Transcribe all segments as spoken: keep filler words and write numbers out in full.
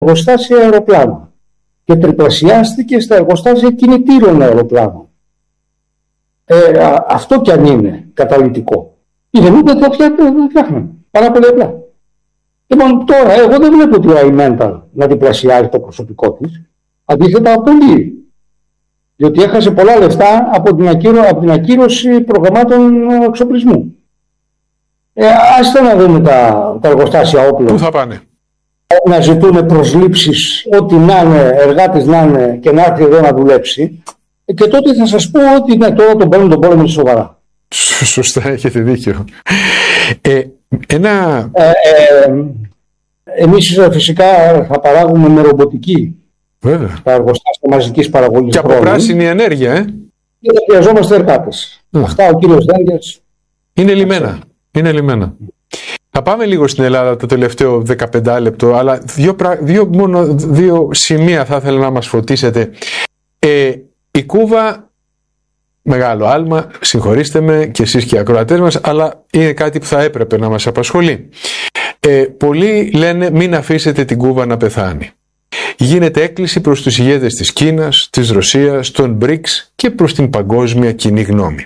εργοστάσια αεροπλάνων και τριπλασιάστηκε στα εργοστάσια κινητήρων αεροπλάνων. Ε, αυτό κι αν είναι καταλυτικό. Είναι ούτε το φτιάχνουμε. Πάρα πολύ απλά. Λοιπόν, τώρα εγώ δεν βλέπω τη Rheinmetall να διπλασιάζει το προσωπικό της. Αντίθετα, πολύ. Διότι έχασε πολλά λεφτά από την, ακύρω, από την ακύρωση προγραμμάτων εξοπλισμού. Ε, άστε να δούμε τα, τα εργοστάσια όπλων. Πού θα πάνε? Να ζητούμε προσλήψεις, ό,τι να είναι, εργάτης να είναι και να έρθει εδώ να δουλέψει. Και τότε θα σας πω ότι ναι, τώρα τον παίρνουν τον πόλεμο σοβαρά. Σωστά, έχετε δίκιο. Ε, ένα... Ε, ε, εμείς φυσικά θα παράγουμε με ρομποτική. Βέβαια. Τα εργοστάσια μαζικής παραγωγής. Και από χρόνου. πράσινη ενέργεια, ε. Και θα χρειαζόμαστε εργάτες. Mm. Αυτά ο κύριος Δέγκερς. Είναι λιμένα. Είναι λιμένα. Θα πάμε λίγο στην Ελλάδα το τελευταίο δεκαπέντε λεπτό, αλλά δύο, δύο, μόνο δύο σημεία θα ήθελα να μας φωτίσετε. Ε, η Κούβα, μεγάλο άλμα, συγχωρήστε με και εσείς και οι ακροατές μας, αλλά είναι κάτι που θα έπρεπε να μας απασχολεί. Ε, πολλοί λένε μην αφήσετε την Κούβα να πεθάνει. Γίνεται έκκληση προς τους ηγέτες της Κίνας, της Ρωσίας, των μπρικς και προς την παγκόσμια κοινή γνώμη.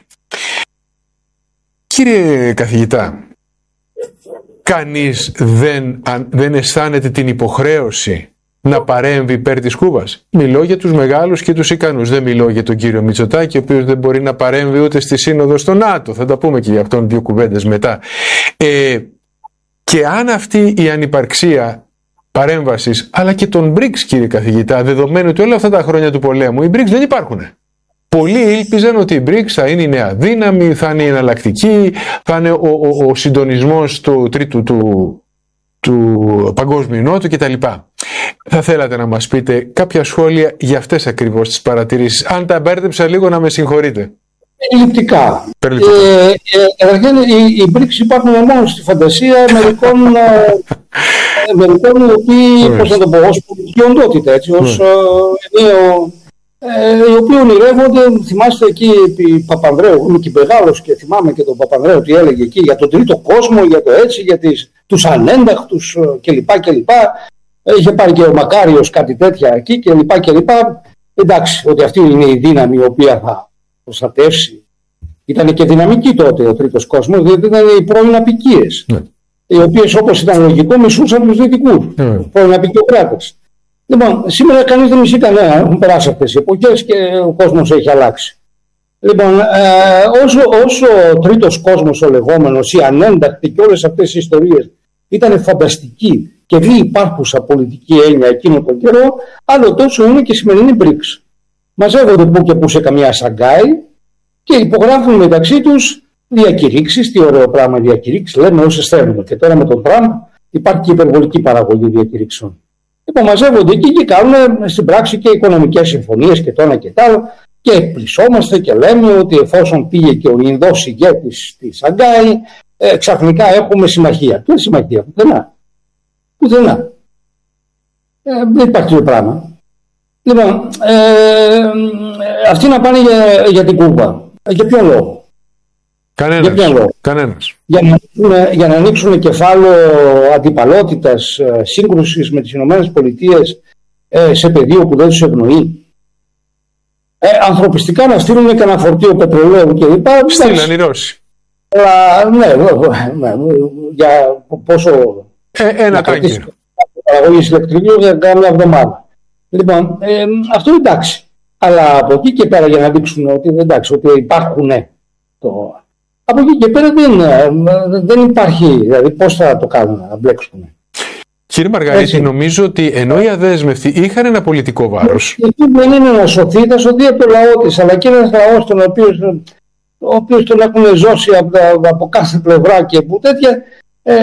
Κύριε καθηγητά, κανείς δεν, δεν αισθάνεται την υποχρέωση να παρέμβει υπέρ της Κούβας? Μιλώ για τους μεγάλους και τους ικανούς. Δεν μιλώ για τον κύριο Μητσοτάκη, ο οποίος δεν μπορεί να παρέμβει ούτε στη σύνοδο στο ΝΑΤΟ. Θα τα πούμε και για αυτόν δύο κουβέντες μετά. Ε, και αν αυτή η ανυπαρξία παρέμβασης, αλλά και των μπρικς, κύριε καθηγητά, δεδομένου ότι όλα αυτά τα χρόνια του πολέμου οι μπρικς δεν υπάρχουν. Πολλοί ήλπιζαν ότι η μπρικς θα είναι η νέα δύναμη, θα είναι η εναλλακτική, θα είναι ο, ο, ο συντονισμός του τρίτου του, του παγκόσμιου νότου κτλ. Θα θέλατε να μας πείτε κάποια σχόλια για αυτές ακριβώς τις παρατηρήσεις? Αν τα μπέρδεψα λίγο, να με συγχωρείτε. Περιληπτικά. Καταρχήν, οι, οι μπρικς υπάρχουν μόνο στη φαντασία μερικών, μερικών οι οποίοι, πώς να το πω, ως πολιτική οντότητα, έτσι, ως ενίο, ε, οι οποίοι ονειρεύονται. Θυμάστε εκεί επί Παπανδρέου, είμαι και μεγάλος και θυμάμαι και τον Παπανδρέου τι έλεγε εκεί για τον τρίτο κόσμο, για το έτσι, για τις, τους ανένταχτους κλπ. κλπ. Είχε πάρει και ο Μακάριος κάτι τέτοια εκεί κλπ. κλπ. Εντάξει, ότι αυτή είναι η δύναμη η οποία θα προστατεύσει. Ήταν και δυναμική τότε ο τρίτος κόσμος, διότι ήταν οι πρώην απικίες, ναι. οι οποίες, όπως ήταν λογικό, μισούσαν τους δυτικούς, ναι. πρώην απικιοκράτες. Λοιπόν, σήμερα κανείς δεν μισεί κανένα, έχουν περάσει αυτές οι εποχές και ο κόσμος έχει αλλάξει. Λοιπόν, ε, όσο, όσο ο τρίτος κόσμος ο λεγόμενος, οι ανέντακτοι και όλες αυτές οι ιστορίες ήταν φανταστική και μη υπάρχουσα πολιτική έννοια εκείνο τον καιρό, άλλο τόσο είναι και η σημερινή μπρικς. Μαζεύονται που και που σε καμιά Σαγκάη και υπογράφουν μεταξύ τους διακηρύξεις. Τι ωραίο πράγμα διακηρύξεις, λέμε όσες θέλουμε. Και τώρα με τον Τραμπ υπάρχει και υπερβολική παραγωγή διακηρύξεων. Λοιπόν, μαζεύονται εκεί και κάνουν στην πράξη και οικονομικές συμφωνίες και το ένα και το άλλο. Και εκπλησόμαστε και λέμε ότι εφόσον πήγε και ο Ινδός ηγέτης στη Σαγκάη, ε, ξαφνικά έχουμε συμμαχία. Τι είναι συμμαχία? Πουθενά. Πουθενά. Ε, δεν υπάρχει το πράγμα. Λοιπόν, ε, αυτοί να πάνε για, για την Κούβα. Για ποιον λόγο? Κανένας. Για ποιον λόγο? Κανένας. Για να, για να ανοίξουν κεφάλαιο αντιπαλότητας, σύγκρουσης με τις Ηνωμένες Πολιτείες ε, σε πεδίο που δεν τους ευνοεί. Ε, ανθρωπιστικά να στείλουν κανένα φορτίο πετρελαίου κλπ. Στείλαν οι Ρώσοι. Αλλά ναι, ναι, για πόσο. Ε, ένα τάγκερ. Παραγωγή ηλεκτρικού για μια εβδομάδα. Λοιπόν, ε, αυτό εντάξει. Αλλά από εκεί και πέρα για να δείξουν ότι, εντάξει, ότι υπάρχουν. Το... Από εκεί και πέρα δεν, δεν υπάρχει. Δηλαδή, πώς θα το κάνουν να μπλέξουν. Κύριε Μαργαρίτη, έτσι. Νομίζω ότι ενώ οι αδέσμευτοι είχαν ένα πολιτικό βάρος. Γιατί δεν είναι να σωθεί, θα σωθεί από το λαό της, αλλά και ένας λαός τον οποίο, ο οποίος τον έχουν ζώσει από, από κάθε πλευρά και που τέτοια. Ε,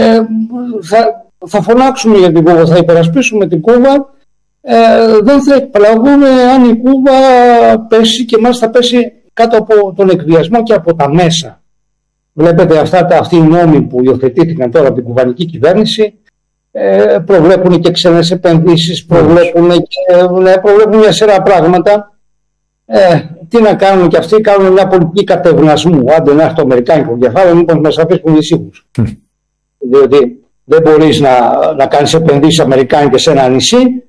θα, θα φωνάξουμε για την Κούβα, θα υπερασπίσουμε την Κούβα. Ε, δεν θα εκπλαγούμε αν η Κούβα πέσει και μας θα πέσει κάτω από τον εκβιασμό και από τα μέσα. Βλέπετε αυτά τα, αυτοί οι νόμοι που υιοθετήθηκαν τώρα από την κουβανική κυβέρνηση, ε, προβλέπουν και ξένες επενδύσεις, προβλέπουν, και, ναι, προβλέπουν μια σειρά πράγματα. Ε, τι να κάνουν και αυτοί, κάνουν μια πολιτική κατευνασμού. Άντε να έρθει το αμερικάνικο κεφάλαιο, μήπως μας αφήσουν ησύχους. Mm. Διότι δεν μπορείς να, να κάνεις επενδύσεις αμερικάνικες σε ένα νησί